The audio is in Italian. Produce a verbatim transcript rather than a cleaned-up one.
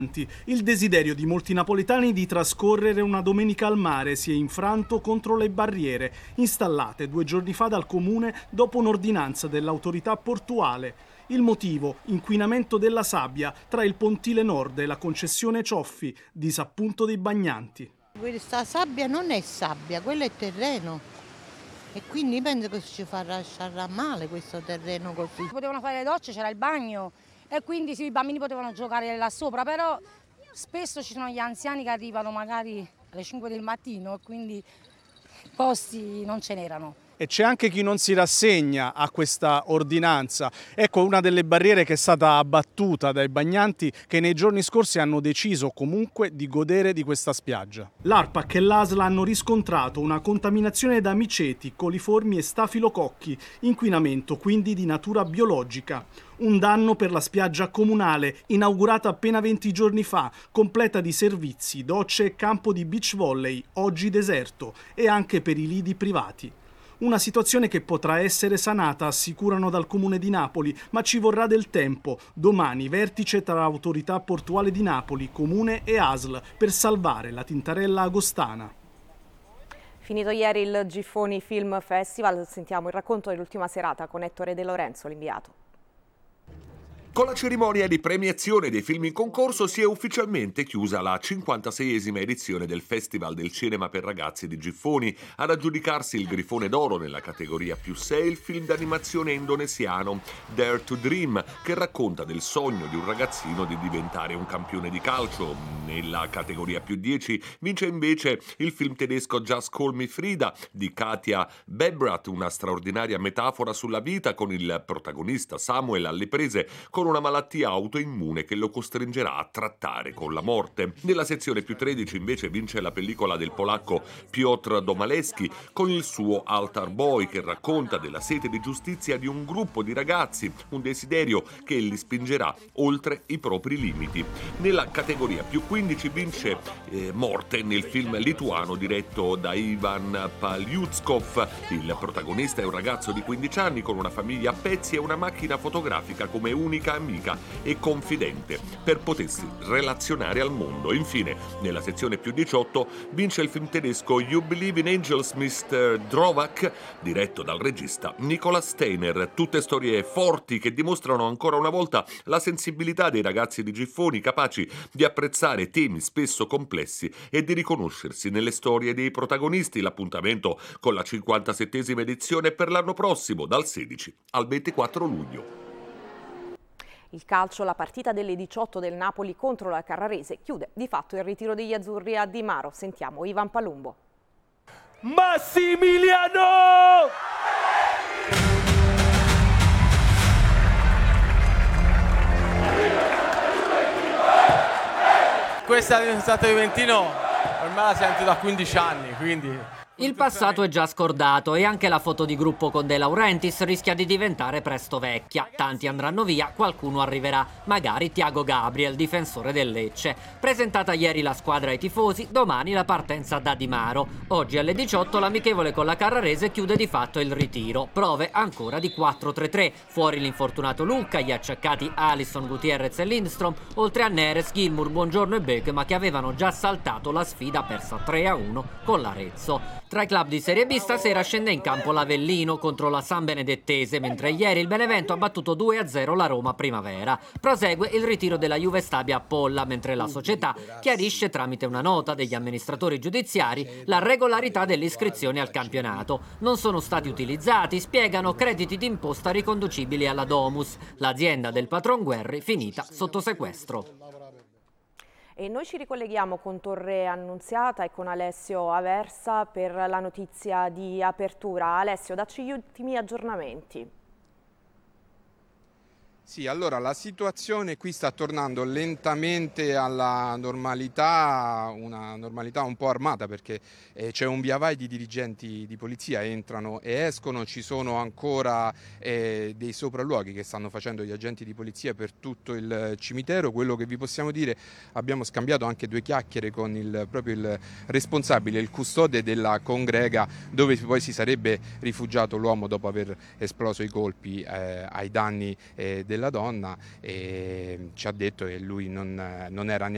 Il desiderio di molti napoletani di trascorrere una domenica al mare si è infranto contro le barriere installate due giorni fa dal comune dopo un'ordinanza dell'autorità portuale. Il motivo? Inquinamento della sabbia tra il pontile nord e la concessione Cioffi, disappunto dei bagnanti. Questa sabbia non è sabbia, quello è terreno. E quindi penso che ci farà lasciare male questo terreno così. Potevano fare le docce, c'era il bagno e quindi sì, i bambini potevano giocare là sopra, però spesso ci sono gli anziani che arrivano magari alle cinque del mattino e quindi posti non ce n'erano. E c'è anche chi non si rassegna a questa ordinanza. Ecco una delle barriere che è stata abbattuta dai bagnanti che nei giorni scorsi hanno deciso comunque di godere di questa spiaggia. L'ARPAC e l'A S L hanno riscontrato una contaminazione da miceti, coliformi e stafilococchi, inquinamento quindi di natura biologica. Un danno per la spiaggia comunale, inaugurata appena venti giorni fa, completa di servizi, docce e campo di beach volley, oggi deserto, e anche per i lidi privati. Una situazione che potrà essere sanata, assicurano dal Comune di Napoli, ma ci vorrà del tempo. Domani vertice tra Autorità Portuale di Napoli, Comune e A S L per salvare la Tintarella agostana. Finito ieri il Giffoni Film Festival, sentiamo il racconto dell'ultima serata con Ettore De Lorenzo, l'inviato. Con la cerimonia di premiazione dei film in concorso si è ufficialmente chiusa la cinquantaseiesima edizione del Festival del Cinema per Ragazzi di Giffoni. Ad aggiudicarsi il Grifone d'Oro nella categoria più sei il film d'animazione indonesiano Dare to Dream, che racconta del sogno di un ragazzino di diventare un campione di calcio. Nella categoria più dieci vince invece il film tedesco Just Call Me Frida di Katia Bebrat, una straordinaria metafora sulla vita con il protagonista Samuel alle prese con una malattia autoimmune che lo costringerà a trattare con la morte. Nella sezione più tredici invece vince la pellicola del polacco Piotr Domalewski con il suo Altar Boy, che racconta della sete di giustizia di un gruppo di ragazzi, un desiderio che li spingerà oltre i propri limiti. Nella categoria più quindici vince eh, Morte nel film lituano diretto da Ivan Paliutskov. Il protagonista è un ragazzo di quindici anni con una famiglia a pezzi e una macchina fotografica come unica amica e confidente per potersi relazionare al mondo. Infine, nella sezione più diciotto vince il film tedesco You Believe in Angels mister Drovak, diretto dal regista Nicolas Steiner. Tutte storie forti che dimostrano ancora una volta la sensibilità dei ragazzi di Giffoni, capaci di apprezzare temi spesso complessi e di riconoscersi nelle storie dei protagonisti. L'appuntamento con la cinquantasettesima edizione per l'anno prossimo, dal sedici al ventiquattro luglio. Il calcio, la partita delle diciotto del Napoli contro la Carrarese chiude di fatto il ritiro degli azzurri a Di Maro. Sentiamo Ivan Palumbo. Massimiliano! Questa è stata Juventino, ormai la sento da quindici anni, quindi... Il passato è già scordato e anche la foto di gruppo con De Laurentiis rischia di diventare presto vecchia. Tanti andranno via, qualcuno arriverà, magari Thiago Gabriel, difensore del Lecce. Presentata ieri la squadra ai tifosi, domani la partenza da Di Maro. Oggi alle diciotto l'amichevole con la Carrarese chiude di fatto il ritiro. Prove ancora di quattro tre tre. Fuori l'infortunato Lucca, gli acciaccati Alisson, Gutierrez e Lindstrom, oltre a Neres, Gilmour, Buongiorno e Beckema che avevano già saltato la sfida persa tre a uno con l'Arezzo. Tra i club di Serie B stasera scende in campo l'Avellino contro la San Benedettese, mentre ieri il Benevento ha battuto due a zero la Roma Primavera. Prosegue il ritiro della Juve Stabia a Polla, mentre la società chiarisce tramite una nota degli amministratori giudiziari la regolarità delle iscrizioni al campionato. Non sono stati utilizzati, spiegano, crediti d'imposta riconducibili alla Domus, l'azienda del patron Guerri finita sotto sequestro. E noi ci ricolleghiamo con Torre Annunziata e con Alessio Aversa per la notizia di apertura. Alessio, dacci gli ultimi aggiornamenti. Sì, allora la situazione qui sta tornando lentamente alla normalità, una normalità un po' armata perché eh, c'è un viavai di dirigenti di polizia, entrano e escono, ci sono ancora eh, dei sopralluoghi che stanno facendo gli agenti di polizia per tutto il cimitero. Quello che vi possiamo dire, abbiamo scambiato anche due chiacchiere con il, proprio il responsabile, il custode della congrega dove poi si sarebbe rifugiato l'uomo dopo aver esploso i colpi eh, ai danni eh, della donna, e ci ha detto che lui non, non era neanche